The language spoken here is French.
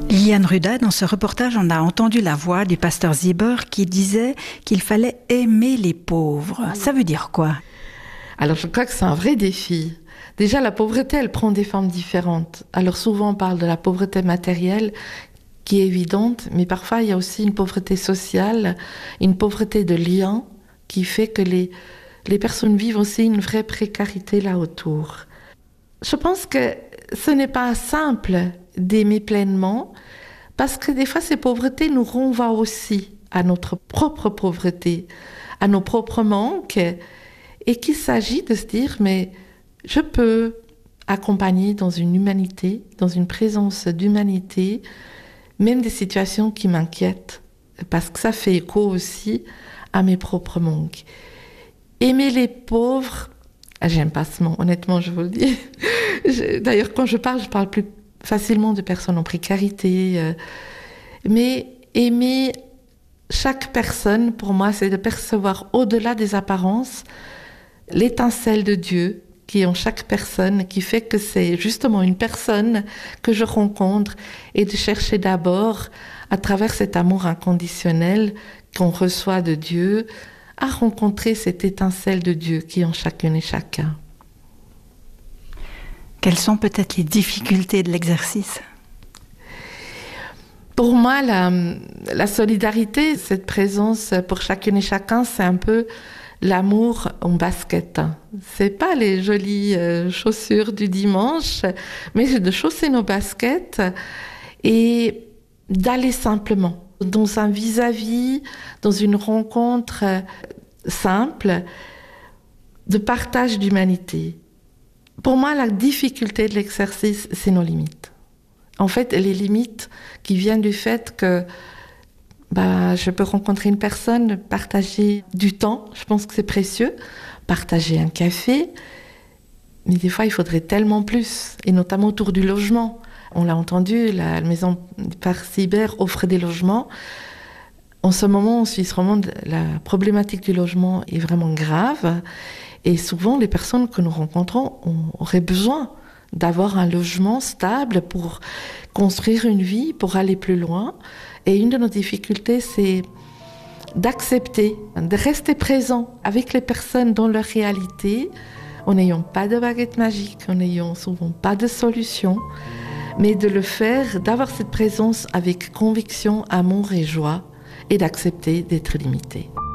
Liliane Ruda, dans ce reportage, on a entendu la voix du pasteur Zieber qui disait qu'il fallait aimer les pauvres. Ça veut dire quoi? Alors je crois que c'est un vrai défi. Déjà, la pauvreté, elle prend des formes différentes. Alors souvent, on parle de la pauvreté matérielle, qui est évidente, mais parfois, il y a aussi une pauvreté sociale, une pauvreté de liens, qui fait que les personnes vivent aussi une vraie précarité là autour. Je pense que ce n'est pas simple d'aimer pleinement, parce que des fois, ces pauvretés nous renvoient aussi à notre propre pauvreté, à nos propres manques, et qu'il s'agit de se dire, mais je peux accompagner dans une humanité, dans une présence d'humanité, même des situations qui m'inquiètent, parce que ça fait écho aussi à mes propres manques. Aimer les pauvres, j'aime pas ce mot, honnêtement, je vous le dis. D'ailleurs, quand je parle plus facilement de personnes en précarité. Mais aimer chaque personne, pour moi, c'est de percevoir au-delà des apparences l'étincelle de Dieu qui est en chaque personne, qui fait que c'est justement une personne que je rencontre, et de chercher d'abord, à travers cet amour inconditionnel qu'on reçoit de Dieu, à rencontrer cette étincelle de Dieu qui est en chacune et chacun. Quelles sont peut-être les difficultés de l'exercice? Pour moi, la solidarité, cette présence pour chacune et chacun, c'est un peu l'amour en basket. C'est pas les jolies chaussures du dimanche, mais c'est de chausser nos baskets et d'aller simplement dans un vis-à-vis, dans une rencontre simple de partage d'humanité. Pour moi, la difficulté de l'exercice, c'est nos limites. En fait, les limites qui viennent du fait que je peux rencontrer une personne, partager du temps, je pense que c'est précieux, partager un café, mais des fois il faudrait tellement plus, et notamment autour du logement. On l'a entendu, la maison par Cyber offre des logements. En ce moment, en Suisse romande, la problématique du logement est vraiment grave, et souvent les personnes que nous rencontrons auraient besoin d'avoir un logement stable pour construire une vie, pour aller plus loin. Et une de nos difficultés, c'est d'accepter, de rester présent avec les personnes dans leur réalité, en n'ayant pas de baguette magique, en n'ayant souvent pas de solution, mais de le faire, d'avoir cette présence avec conviction, amour et joie, et d'accepter d'être limité.